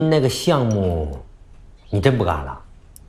那个项目，你真不干了？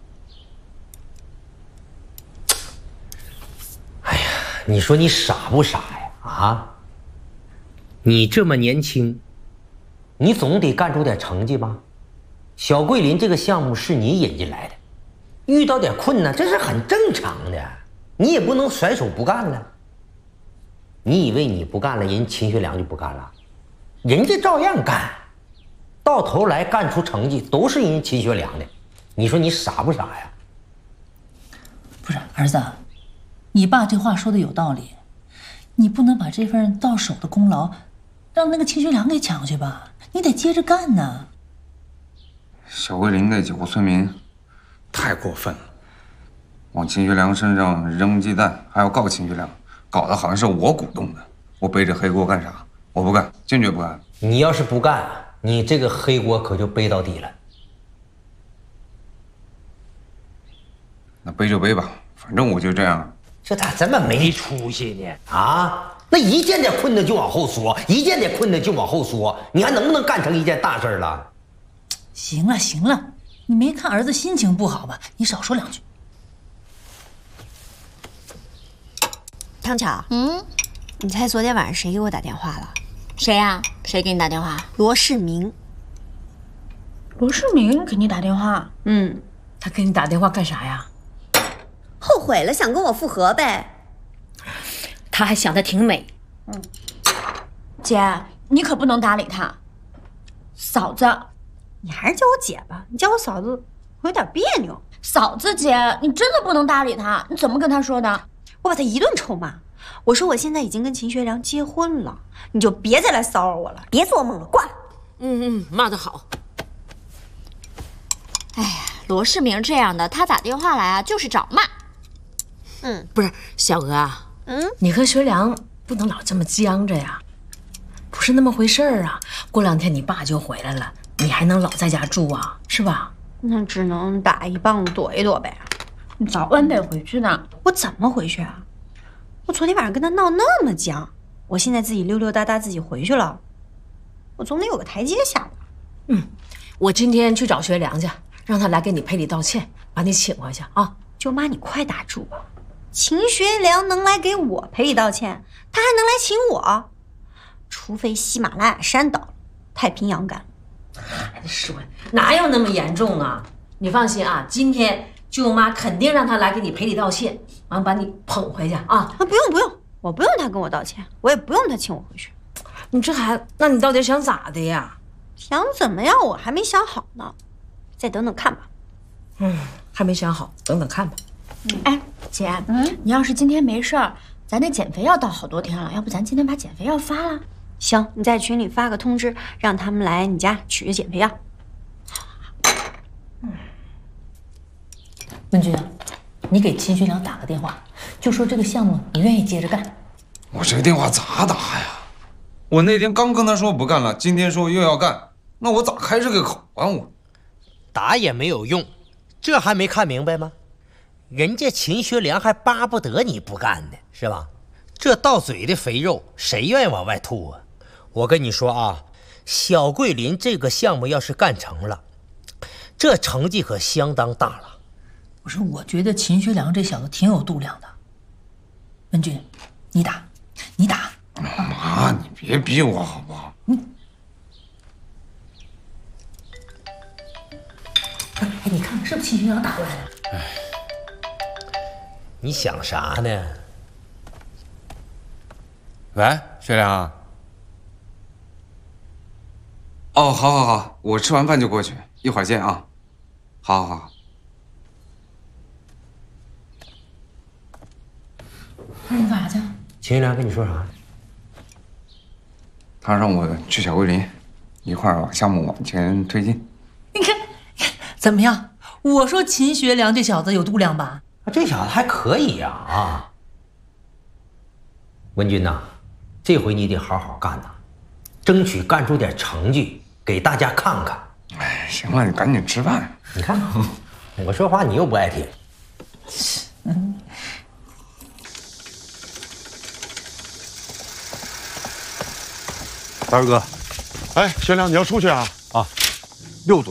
哎呀，你说你傻不傻呀？啊，你这么年轻，你总得干出点成绩吧？小桂林这个项目是你引进来的，遇到点困难这是很正常的，你也不能甩手不干了。你以为你不干了，人秦学良就不干了？人家照样干。到头来干出成绩都是人秦学良的，你说你傻不傻呀？ 不是儿子，你爸这话说的有道理，你不能把这份到手的功劳让那个秦学良给抢去吧？你得接着干呢。 小桂林那几户村民太过分了，往秦学良身上扔鸡蛋，还要告秦学良，搞得好像是我鼓动的。我背着黑锅干啥？我不干，坚决不干。 你要是不干，你这个黑锅可就背到底了。 那背就背吧，反正我就这样。 这咋这么没出息呢？啊，那一件点困难就往后缩，一件点困难就往后缩，你还能不能干成一件大事了？ 行了行了，你没看儿子心情不好吧？你少说两句。 汤巧，你猜昨天晚上谁给我打电话了？ 谁呀？谁给你打电话？ 罗世明。 罗世明给你打电话？ 他给你打电话干啥呀？ 后悔了，想跟我复合呗。 他还想得挺美。姐，你可不能搭理他。嫂子， 你还是叫我姐吧，你叫我嫂子，我有点别扭。 嫂子姐，你真的不能搭理他。你怎么跟他说的？ 我把他一顿臭骂。我说我现在已经跟秦学良结婚了，你就别再来骚扰我了，别做梦了，挂了。 骂得好。哎呀，罗世明这样的，他打电话来啊，就是找骂。 不是小娥啊，你和学良不能老这么僵着呀，不是那么回事儿啊。过2天你爸就回来了，你还能老在家住啊，是吧？ 那只能打一棒子躲一躲呗。 你早晚得回去的。 我怎么回去啊？我昨天晚上跟他闹那么僵，我现在自己溜溜达达自己回去了，我总得有个台阶下吧。 我今天去找学良去，让他来给你赔礼道歉，把你请回去啊。 舅妈，你快打住吧。秦学良能来给我赔礼道歉，他还能来请我？除非喜马拉雅山倒了，太平洋干了。 说哪有那么严重啊？你放心啊，今天舅妈肯定让他来给你赔礼道歉，完把你捧回去啊。 不用，我不用他跟我道歉，我也不用他请我回去。 你这孩子，那你到底想咋的呀？ 想怎么样我还没想好呢，再等等看吧。 还没想好，等等看吧。 哎，姐，你要是今天没事儿，咱那减肥药到好多天了，要不咱今天把减肥药发了？ 行，你在群里发个通知，让他们来你家取减肥药。 文军，你给秦学良打个电话，就说这个项目你愿意接着干。 我这个电话咋打呀？我那天刚跟他说不干了，今天说又要干，那我咋开这个口啊？我打也没有用，这还没看明白吗？人家秦学良还巴不得你不干呢，是吧？这到嘴的肥肉，谁愿意往外吐啊？我跟你说啊，小桂林这个项目要是干成了，这成绩可相当大了。 不是，我觉得秦学良这小子挺有度量的。文军，你打。 妈，你别逼我好不好？ 哎，你看看是不是秦学良打过来了？ 你想啥呢？ 喂，学良。哦，好，我吃完饭就过去，一会儿见啊。好。 你干啥去？ 秦学良跟你说啥？ 他让我去小桂林，一块儿把项目往前推进。 你看怎么样？我说秦学良这小子有度量吧？ 这小子还可以呀啊！文军呐，这回你得好好干呐，争取干出点成绩给大家看看。 哎，行了，你赶紧吃饭。 你看，我说话你又不爱听。 大二哥，哎，学良，你要出去啊？啊， 6